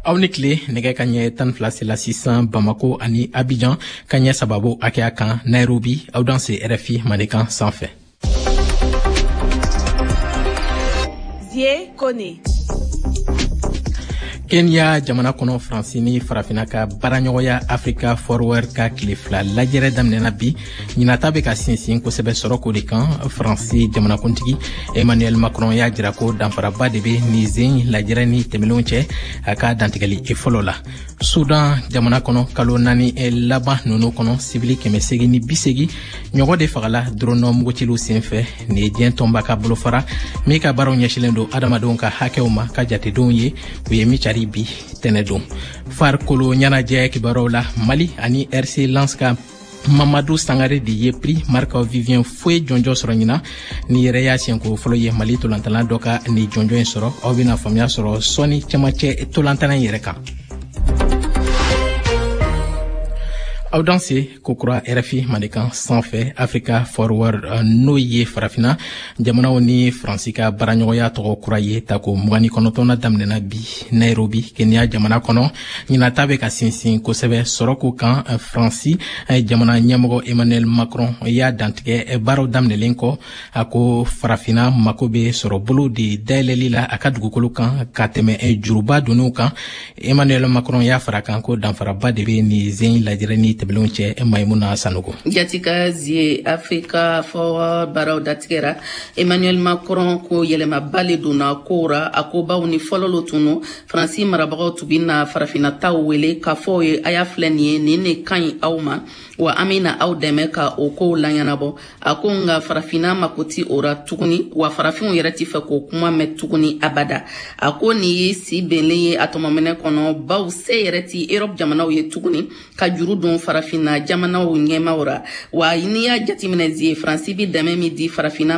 aw ni tile nɛgɛ ka ɲɛ 12 la sisan Bamako ani Abidjan ka ɲɛ sababu hakɛya kan Nairobi aw dan se RFI Manikan sanfɛ. Zie Kone. Kenya jamana kɔnɔ Faransi ni farafina ka baaraɲɔgɔnya Africa Forward ka tile fila lajɛrɛ daminɛna bi ɲinata bɛ ka sinsin kosɛbɛ sɔrɔko de kan. Faransi jamanakuntigi Emmanuel Macron y'a jira ko danfaraba de bɛ nin zen lajɛrɛ ni tɛmɛlenw cɛ a ka dantigɛli fɔlɔ la. Sudan jamana kɔnɔ kalo 4 laban ninnu kɔnɔ sibili 880 ɲɔgɔn de fagala drone mugutilu senfɛ. Ni ye diɲɛ tɔnba ka bolofara min ka baaraw ɲɛsilen don adamadenw ka hakɛw ma ka jatedenw ye u ye micari bi tɛnɛdon. Farikolo ɲɛnajɛ kibaruw la Mali ani RC Lens ka Mamadou Sangare de ye prix Marc Vivien Foe jɔnjɔ sɔrɔ ɲina ni yɛrɛ y'a siɲɛko fɔlɔ ye Mali tolantalan dɔ ka ni jɔnjɔ in sɔrɔ. Aw bɛna faamuya sɔrɔ sɔni cɛmancɛ tolantalan yɛrɛ kan. Aw dan se kokura RFI Manikan sanfɛ Africa Forward n'o ye farafina jamanaw ni Faransi ka baaraɲɔgɔnya tɔgɔ kura ye tako 29 daminɛna bi Nairobi Kenya jamana kɔnɔ ɲinata bɛ ka sinsin kosɛbɛ sɔrɔko kan. Faransi jamana ɲɛmɔgɔ Emmanuel Macron y'a dantigɛ baaraw daminɛlen kɔ a ko farafina mako bɛ sɔrɔ bolo de dayɛlɛli la a ka dugukolo kan ka tɛmɛ juruba donniw kan. Emmanuel Macron y'a fara kan ko danfaraba de bɛ nin zen lajɛrɛ ni tɛmɛlenw cɛ. Maimuna Sanogo jatika zie Africa Forward baraw datigɛra. Emmanuel Macron ko yɛlɛmaba le donna kora a ko baw ni fɔlɔlo tunu Faransi marabagaw tun bɛna farafinataw wele k'a fɔ ye a y'a filɛ nin ye nin ne ka ɲi aw ma wa an bɛna aw dɛmɛ ka o kow laɲɛnabɔ. A ko nka farafina mako ti o ra tuguni wa farafinw yɛrɛ ti fɛ k'o kuma mɛn tuguni abada. A ko nin ye si bɛnlen ye a tɔmɔminɛ kɔnɔ baw se yɛrɛ ti Europe jamanaw ye tuguni ka juru don farafina jamanaw ɲɛmaw ra wa n'i y'a jateminɛ zie Faransi bi dɛmɛ min di farafina